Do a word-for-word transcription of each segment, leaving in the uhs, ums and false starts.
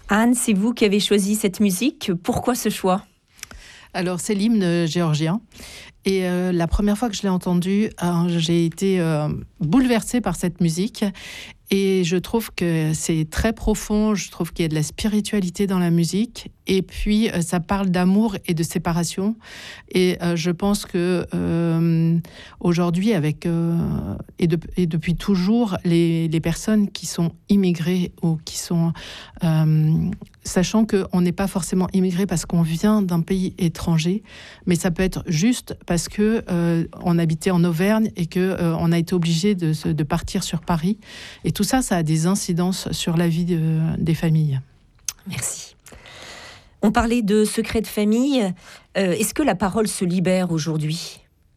Anne, c'est vous qui avez choisi cette musique. Pourquoi ce choix ? Alors, c'est l'hymne géorgien. Et euh, la première fois que je l'ai entendu, euh, j'ai été euh, bouleversée par cette musique. Et je trouve que c'est très profond, je trouve qu'il y a de la spiritualité dans la musique. Et puis, euh, ça parle d'amour et de séparation. Et euh, je pense que euh, aujourd'hui, avec, euh, et, de, et depuis toujours, les, les personnes qui sont immigrées ou qui sont... Euh, sachant qu'on n'est pas forcément immigré parce qu'on vient d'un pays étranger, mais ça peut être juste parce qu'on euh, habitait en Auvergne et qu'on euh, a été obligé de, de partir sur Paris. Et tout ça, ça a des incidences sur la vie de, des familles. Merci. On parlait de secrets de famille. Euh, est-ce que la parole se libère aujourd'hui ?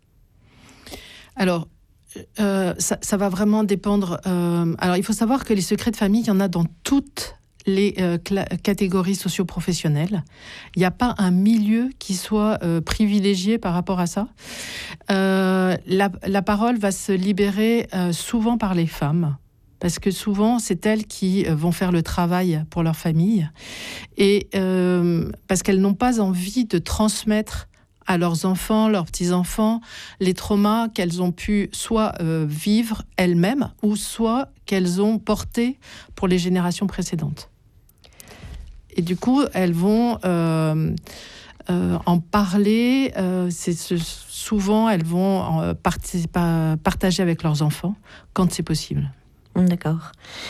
Alors, euh, ça, ça va vraiment dépendre. Euh, alors, il faut savoir que les secrets de famille, il y en a dans toutes les euh, cla- catégories socio-professionnelles. Il n'y a pas un milieu qui soit euh, privilégié par rapport à ça. Euh, la, la parole va se libérer euh, souvent par les femmes, parce que souvent, c'est elles qui vont faire le travail pour leur famille, et euh, parce qu'elles n'ont pas envie de transmettre à leurs enfants, leurs petits-enfants, les traumas qu'elles ont pu soit euh, vivre elles-mêmes, ou soit qu'elles ont portés pour les générations précédentes. Et du coup, elles vont euh, euh, en parler. Euh, c'est ce, souvent, elles vont euh, participer, partager avec leurs enfants quand c'est possible. D'accord.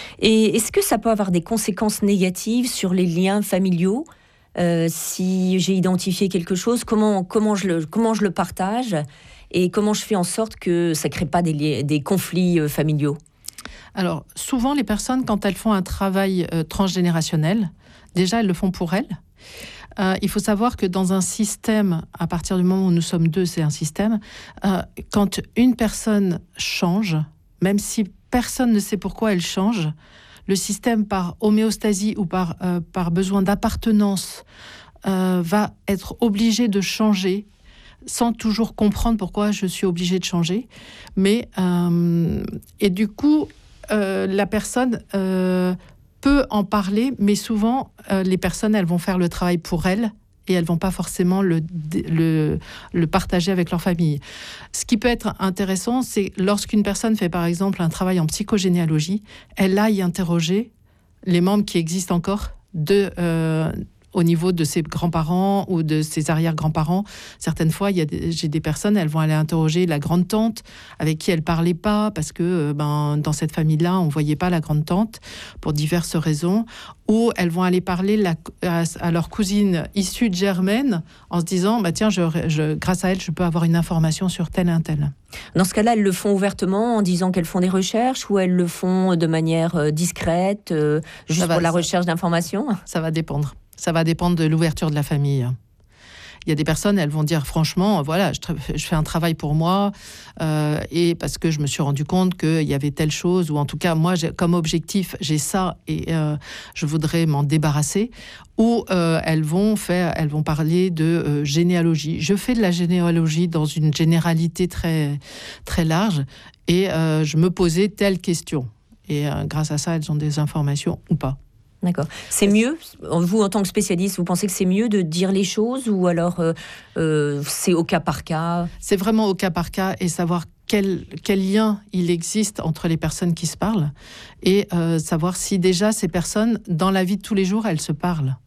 Et est-ce que ça peut avoir des conséquences négatives sur les liens familiaux ? euh, Si j'ai identifié quelque chose, comment, comment, je le, comment je le partage et comment je fais en sorte que ça ne crée pas des, des conflits euh, familiaux ? Alors, souvent, les personnes, quand elles font un travail euh, transgénérationnel, déjà, elles le font pour elles. Euh, il faut savoir que dans un système, à partir du moment où nous sommes deux, c'est un système, euh, quand une personne change, même si personne ne sait pourquoi elle change, le système, par homéostasie ou par, euh, par besoin d'appartenance, euh, va être obligé de changer sans toujours comprendre pourquoi je suis obligée de changer. Mais, euh, et du coup, euh, la personne euh, peut en parler, mais souvent, euh, les personnes, elles vont faire le travail pour elles et elles ne vont pas forcément le, le, le partager avec leur famille. Ce qui peut être intéressant, c'est lorsqu'une personne fait, par exemple, un travail en psychogénéalogie, elle a y interroger les membres qui existent encore de... Euh, au niveau de ses grands-parents ou de ses arrière-grands-parents. Certaines fois, il y a des, j'ai des personnes, elles vont aller interroger la grande-tante avec qui elles ne parlaient pas parce que ben, dans cette famille-là, on ne voyait pas la grande-tante pour diverses raisons. Ou elles vont aller parler la, à, à leur cousine issue de germaine en se disant bah, « Tiens, je, je, grâce à elle, je peux avoir une information sur tel et un tel. » Dans ce cas-là, elles le font ouvertement en disant qu'elles font des recherches ou elles le font de manière euh, discrète, euh, juste va, pour la ça, recherche d'informations ? Ça va dépendre. Ça va dépendre de l'ouverture de la famille. Il y a des personnes, elles vont dire franchement, voilà, je, tra- je fais un travail pour moi euh, et parce que je me suis rendu compte qu'il y avait telle chose, ou en tout cas, moi, j'ai, comme objectif, j'ai ça et euh, je voudrais m'en débarrasser. Ou euh, elles vont faire, elles vont parler de euh, généalogie. Je fais de la généalogie dans une généralité très, très large et euh, je me posais telle question. Et euh, grâce à ça, elles ont des informations ou pas. D'accord. C'est mieux, vous en tant que spécialiste, vous pensez que c'est mieux de dire les choses ou alors euh, euh, c'est au cas par cas ? C'est vraiment au cas par cas et savoir quel, quel lien il existe entre les personnes qui se parlent et euh, savoir si déjà ces personnes, dans la vie de tous les jours, elles se parlent.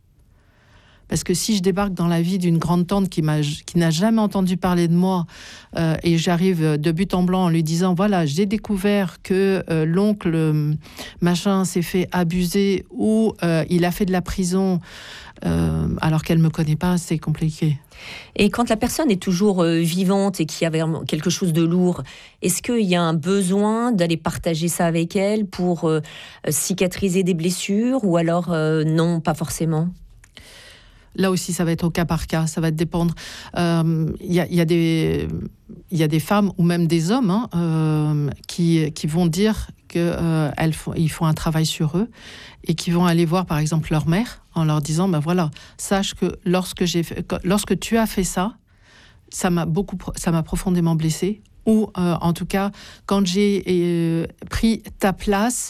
Parce que si je débarque dans la vie d'une grande-tante qui, m'a, qui n'a jamais entendu parler de moi euh, et j'arrive de but en blanc en lui disant « Voilà, j'ai découvert que euh, l'oncle euh, machin s'est fait abuser ou euh, il a fait de la prison euh, alors qu'elle ne me connaît pas, c'est compliqué. » Et quand la personne est toujours euh, vivante et qu'il y avait quelque chose de lourd, est-ce qu'il y a un besoin d'aller partager ça avec elle pour euh, cicatriser des blessures ou alors euh, non, pas forcément ? Là aussi, ça va être au cas par cas, ça va dépendre. Il euh, y, y, y a des femmes ou même des hommes hein, euh, qui, qui vont dire qu'ils euh, font, font un travail sur eux et qui vont aller voir, par exemple, leur mère en leur disant ben voilà, sache que lorsque, j'ai fait, lorsque tu as fait ça, ça m'a, beaucoup, ça m'a profondément blessée. Ou euh, en tout cas, quand j'ai euh, pris ta place,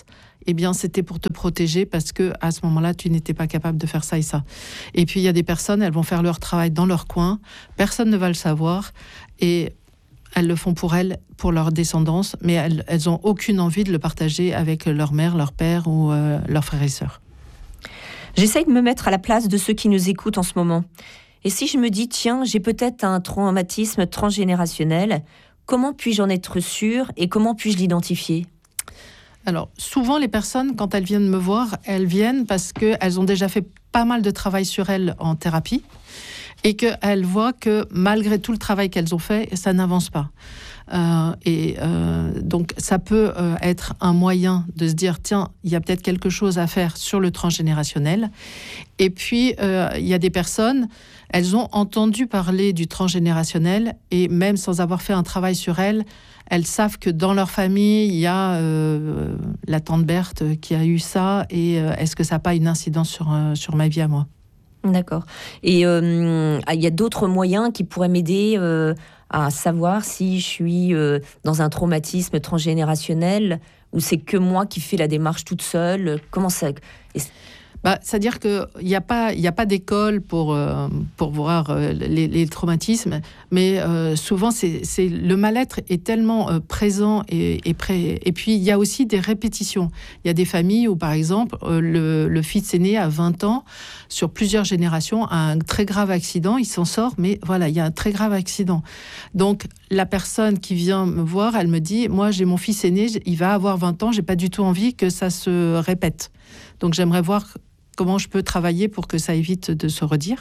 eh bien, c'était pour te protéger parce que à ce moment-là, tu n'étais pas capable de faire ça et ça. Et puis, il y a des personnes, elles vont faire leur travail dans leur coin, personne ne va le savoir, et elles le font pour elles, pour leur descendance, mais elles, elles n'ont aucune envie de le partager avec leur mère, leur père ou euh, leurs frères et sœurs. J'essaye de me mettre à la place de ceux qui nous écoutent en ce moment. Et si je me dis, tiens, j'ai peut-être un traumatisme transgénérationnel, comment puis-je en être sûre et comment puis-je l'identifier ? Alors, souvent, les personnes, quand elles viennent me voir, elles viennent parce qu'elles ont déjà fait pas mal de travail sur elles en thérapie et qu'elles voient que malgré tout le travail qu'elles ont fait, ça n'avance pas. Euh, et euh, donc, ça peut euh, être un moyen de se dire, tiens, il y a peut-être quelque chose à faire sur le transgénérationnel. Et puis, euh, il y a des personnes, elles ont entendu parler du transgénérationnel et même sans avoir fait un travail sur elles, elles savent que dans leur famille, il y a euh, la tante Berthe qui a eu ça et euh, est-ce que ça n'a pas une incidence sur, euh, sur ma vie à moi ? D'accord. Et euh, il y a d'autres moyens qui pourraient m'aider euh, à savoir si je suis euh, dans un traumatisme transgénérationnel ou c'est que moi qui fais la démarche toute seule ? Comment ça... Bah, c'est-à-dire qu'il n'y a pas, il n'y a pas d'école pour, euh, pour voir euh, les, les traumatismes, mais euh, souvent, c'est, c'est, le mal-être est tellement euh, présent et, et, pré... et puis il y a aussi des répétitions. Il y a des familles où, par exemple, euh, le, le fils aîné à vingt ans, sur plusieurs générations, a un très grave accident, il s'en sort, mais voilà, il y a un très grave accident. Donc, la personne qui vient me voir, elle me dit, moi, j'ai mon fils aîné, il va avoir vingt ans, j'ai pas du tout envie que ça se répète. Donc, j'aimerais voir comment je peux travailler pour que ça évite de se redire.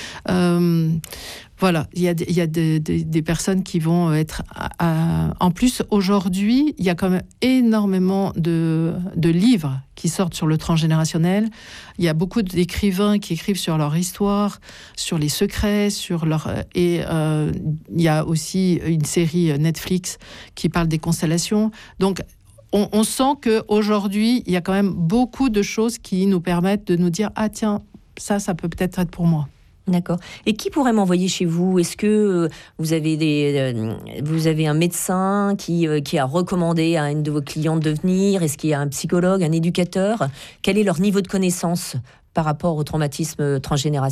Euh, voilà, il y a, il y a des, des, des personnes qui vont être... À, à... En plus, aujourd'hui, il y a quand même énormément de, de livres qui sortent sur le transgénérationnel. Il y a beaucoup d'écrivains qui écrivent sur leur histoire, sur les secrets, sur leur... Et euh, il y a aussi une série Netflix qui parle des constellations. Donc, On, on sent qu'aujourd'hui, il y a quand même beaucoup de choses qui nous permettent de nous dire « Ah tiens, ça, ça peut peut-être être pour moi ». D'accord. Et qui pourrait m'envoyer chez vous ? Est-ce que vous avez, des, euh, vous avez un médecin qui, euh, qui a recommandé à une de vos clientes de venir ? Est-ce qu'il y a un psychologue, un éducateur ? Quel est leur niveau de connaissance par rapport au traumatisme transgénérationnel ?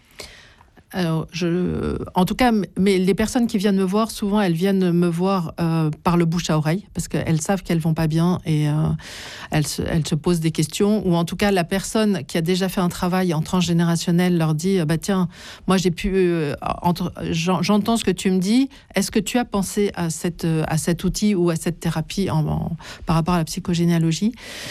Alors, je, en tout cas, mais les personnes qui viennent me voir, souvent, elles viennent me voir euh, par le bouche à oreille, parce qu'elles savent qu'elles vont pas bien et euh, elles, se, elles se posent des questions. Ou en tout cas, la personne qui a déjà fait un travail en transgénérationnel leur dit bah tiens, moi j'ai pu, euh, entre, j'entends ce que tu me dis. Est-ce que tu as pensé à cette à cet outil ou à cette thérapie en, en, par rapport à la psychogénéalogie ?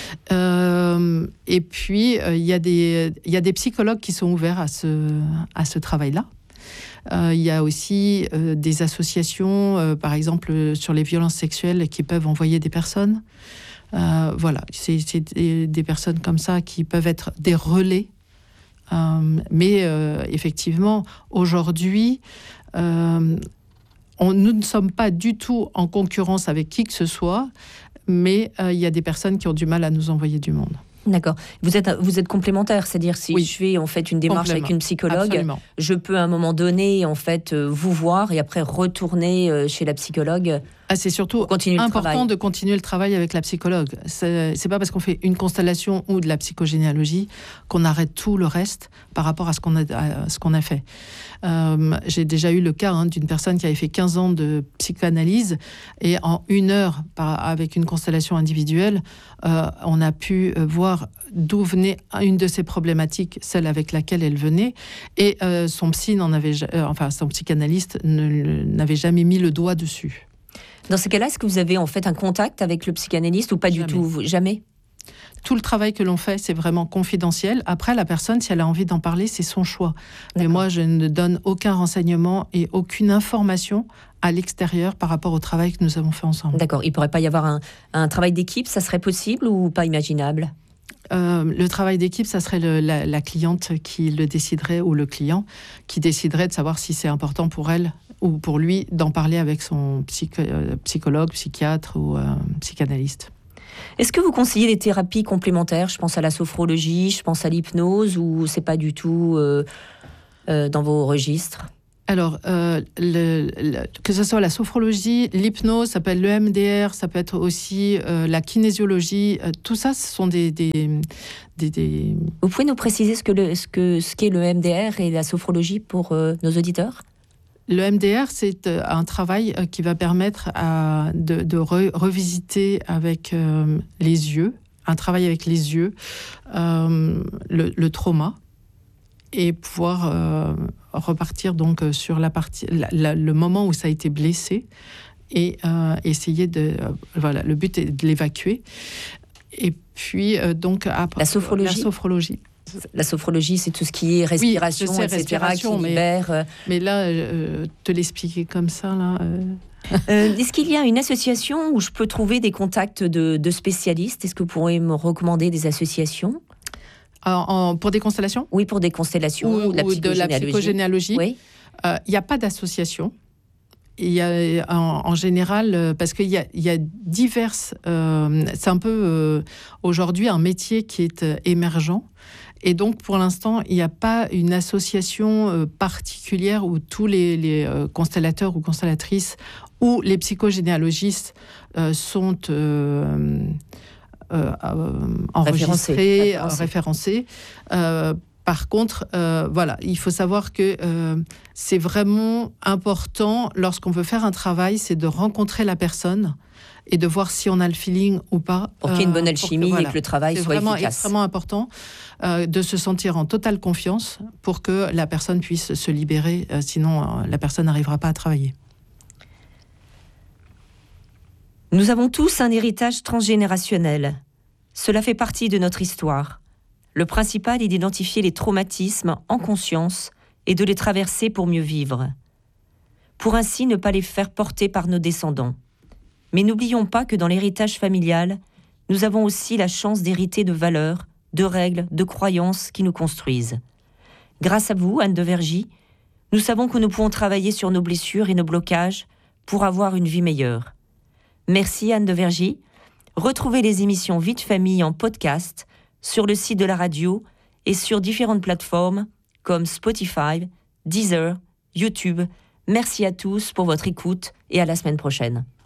euh, Et puis il euh, y a des il y a des psychologues qui sont ouverts à ce à ce travail. Là. Euh, il y a aussi euh, des associations, euh, par exemple euh, sur les violences sexuelles, qui peuvent envoyer des personnes. Euh, voilà, c'est, c'est des, des personnes comme ça qui peuvent être des relais. Euh, mais euh, effectivement, aujourd'hui, euh, on, nous ne sommes pas du tout en concurrence avec qui que ce soit, mais euh, il y a des personnes qui ont du mal à nous envoyer du monde. D'accord. Vous êtes, vous êtes complémentaire, c'est-à-dire si oui. je fais en fait une démarche avec une psychologue, absolument. Je peux à un moment donné en fait vous voir et après retourner chez la psychologue. Ah, c'est surtout important de continuer le travail avec la psychologue. C'est, c'est pas parce qu'on fait une constellation ou de la psychogénéalogie qu'on arrête tout le reste par rapport à ce qu'on a, à ce qu'on a fait. Euh, j'ai déjà eu le cas hein, d'une personne qui avait fait quinze ans de psychanalyse et en une heure, par, avec une constellation individuelle, euh, on a pu voir d'où venait une de ses problématiques, celle avec laquelle elle venait, et euh, son psy n'en avait, euh, enfin son psychanalyste ne, n'avait jamais mis le doigt dessus. Dans ce cas-là, est-ce que vous avez en fait un contact avec le psychanalyste ou pas Jamais. du tout ? Jamais ? Tout le travail que l'on fait, c'est vraiment confidentiel. Après, la personne, si elle a envie d'en parler, c'est son choix. D'accord. Mais moi, je ne donne aucun renseignement et aucune information à l'extérieur par rapport au travail que nous avons fait ensemble. D'accord. Il ne pourrait pas y avoir un, un travail d'équipe, ça serait possible ou pas imaginable ? Euh, le travail d'équipe, ça serait le, la, la cliente qui le déciderait ou le client qui déciderait de savoir si c'est important pour elle ou pour lui d'en parler avec son psych, euh, psychologue, psychiatre ou euh, psychanalyste. Est-ce que vous conseillez des thérapies complémentaires ? Je pense à la sophrologie, je pense à l'hypnose, ou c'est pas du tout euh, euh, dans vos registres ? Alors, euh, le, le, que ce soit la sophrologie, l'hypnose, ça peut être le M D R, ça peut être aussi euh, la kinésiologie, euh, tout ça, ce sont des, des, des, des... Vous pouvez nous préciser ce, que le, ce, que, ce qu'est le M D R et la sophrologie pour euh, nos auditeurs ? Le M D R, c'est un travail qui va permettre à, de, de re, revisiter avec euh, les yeux, un travail avec les yeux, euh, le, le trauma, et pouvoir euh, repartir donc sur la partie, la, la, le moment où ça a été blessé et euh, essayer de, euh, voilà, le but est de l'évacuer. Et puis euh, donc après, la sophrologie. La sophrologie. La sophrologie, c'est tout ce qui est respiration, oui, sais, et cetera, respiration, qui mais, libère. Mais là, euh, te l'expliquer comme ça, là. Euh... euh, est-ce qu'il y a une association où je peux trouver des contacts de, de spécialistes ? Est-ce que vous pourriez me recommander des associations ? En, en, pour des constellations ? Oui, pour des constellations ou, ou de la ou psychogénéalogie. De la psychogénéalogie. Oui. Il euh, n'y a pas d'association. Il y a en, en général, parce qu'il y a, il y a diverses. Euh, c'est un peu euh, aujourd'hui un métier qui est euh, émergent. Et donc, pour l'instant, il n'y a pas une association euh, particulière où tous les, les euh, constellateurs ou constellatrices ou les psychogénéalogistes euh, sont euh, euh, euh, enregistrés, référencés. référencés. Euh, Par contre, euh, voilà, il faut savoir que euh, c'est vraiment important lorsqu'on veut faire un travail, c'est de rencontrer la personne et de voir si on a le feeling ou pas. Pour qu'il y ait une bonne alchimie que, voilà, et que le travail soit vraiment, efficace. C'est vraiment important euh, de se sentir en totale confiance pour que la personne puisse se libérer, euh, sinon euh, la personne n'arrivera pas à travailler. Nous avons tous un héritage transgénérationnel. Cela fait partie de notre histoire. Le principal est d'identifier les traumatismes en conscience et de les traverser pour mieux vivre. Pour ainsi ne pas les faire porter par nos descendants. Mais n'oublions pas que dans l'héritage familial, nous avons aussi la chance d'hériter de valeurs, de règles, de croyances qui nous construisent. Grâce à vous, Anne de Vergy, nous savons que nous pouvons travailler sur nos blessures et nos blocages pour avoir une vie meilleure. Merci Anne de Vergy. Retrouvez les émissions Vie de famille en podcast sur le site de la radio et sur différentes plateformes comme Spotify, Deezer, YouTube. Merci à tous pour votre écoute et à la semaine prochaine.